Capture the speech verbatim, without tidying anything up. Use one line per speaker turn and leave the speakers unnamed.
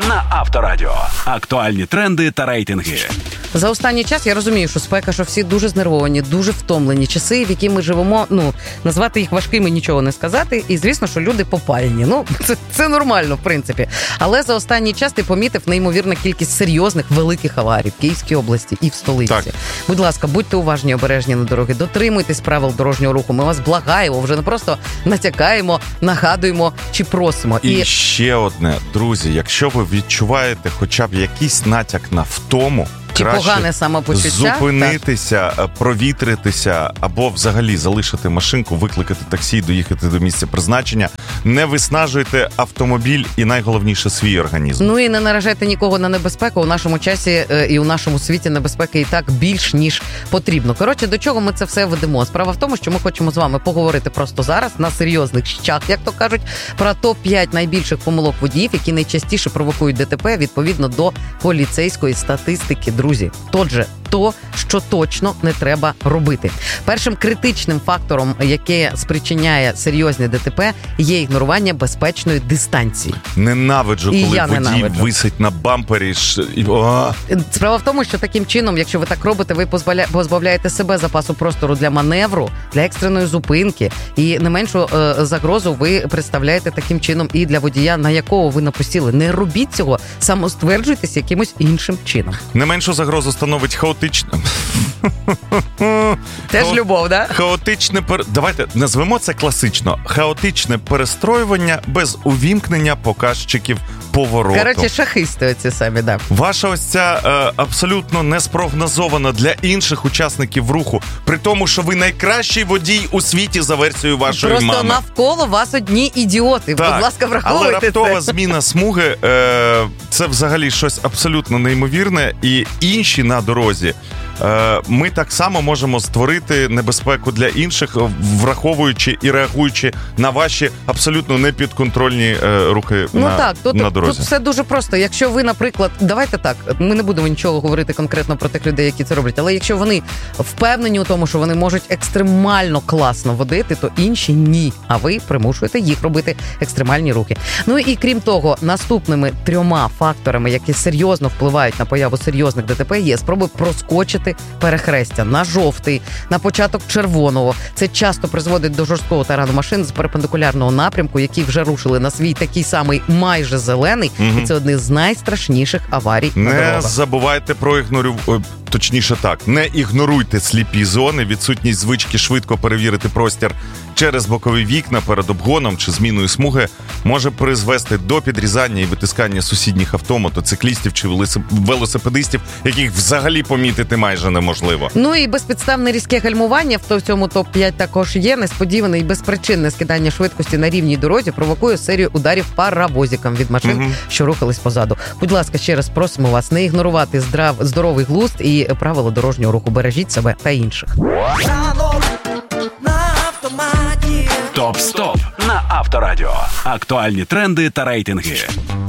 на Авторадіо. Актуальні тренди та рейтинги.
За останній час я розумію, що спека, що всі дуже знервовані, дуже втомлені. Часи, в які ми живемо, ну, назвати їх важкими нічого не сказати. І, звісно, що люди попальні. Ну, це, це нормально, в принципі. Але за останній час ти помітив неймовірна кількість серйозних, великих аварій в Київській області і в столиці. Так. Будь ласка, будьте уважні, обережні на дороги, дотримуйтесь правил дорожнього руху. Ми вас благаємо, вже не просто натякаємо, нагадуємо чи просимо.
І, і ще одне, друзі, якщо ви відчуваєте хоча б якийсь натяк на втому,
чи погане самопочуття,
зупинитися, так. провітритися або взагалі залишити машинку, викликати таксі, доїхати до місця призначення. Не виснажуйте автомобіль і, найголовніше, свій організм.
Ну і не наражайте нікого на небезпеку. У нашому часі і у нашому світі небезпеки і так більш, ніж потрібно. Коротше, до чого ми це все ведемо? Справа в тому, що ми хочемо з вами поговорити просто зараз на серйозних щах, як то кажуть, про топ п'ять найбільших помилок водіїв, які найчастіше провокують ДТП відповідно до поліцейської статистики. Друзі, тот же то, що точно не треба робити. Першим критичним фактором, яке спричиняє серйозні ДТП, є ігнорування безпечної дистанції.
Ненавиджу,
і
коли водій ненавиджу. висить на бампері. І...
Справа в тому, що таким чином, якщо ви так робите, ви позбавляєте себе запасу простору для маневру, для екстреної зупинки. І не меншу е, загрозу ви представляєте таким чином і для водія, на якого ви напустили. Не робіть цього, самостверджуйтесь якимось іншим чином.
Не меншу загрозу становить хаотичне.
Теж Хао... любов, да?
Хаотичне пер... Давайте назвемо це класично. Хаотичне перестроювання без увімкнення показчиків повороту.
Коротше, шахисти оці самі, да.
Ваша ось ця е, абсолютно неспрогнозована для інших учасників руху, при тому, що ви найкращий водій у світі за версією вашої
Просто
мами.
Просто навколо вас одні ідіоти.
Так,
будь ласка, враховуйте
але раптова
це.
зміна смуги е, це взагалі щось абсолютно неймовірне, і інші на дорозі ми так само можемо створити небезпеку для інших, враховуючи і реагуючи на ваші абсолютно непідконтрольні рухи
ну,
на,
так, тут,
на дорозі.
Тут все дуже просто. Якщо ви, наприклад, давайте так, ми не будемо нічого говорити конкретно про тих людей, які це роблять, але якщо вони впевнені у тому, що вони можуть екстремально класно водити, то інші ні, а ви примушуєте їх робити екстремальні рухи. Ну і крім того, наступними трьома факторами, які серйозно впливають на появу серйозних ДТП, є спроби проскочити перехрестя на жовтий, на початок червоного. Це часто призводить до жорсткого тарану машин з перпендикулярного напрямку, які вже рушили на свій такий самий майже зелений. Угу. І це одне з найстрашніших аварій
не
на дорогах.
Не забувайте про ігнорю... Точніше так, не ігноруйте сліпі зони, відсутність звички швидко перевірити простір через бокові вікна перед обгоном чи зміною смуги може призвести до підрізання і витискання сусідніх авто, мотоциклістів чи велосипедистів, яких взагалі помітити майже неможливо.
Ну і безпідставне різке гальмування в цьому топ п'ять також є. Несподіване і безпричинне скидання швидкості на рівній дорозі провокує серію ударів паровозиком від машин, угу. що рухались позаду. Будь ласка, ще раз просимо вас не ігнорувати здрав... здоровий глузд і правила дорожнього руху. Бережіть себе та інших.
Топ-стоп на Авторадіо. Актуальні тренди та рейтинги.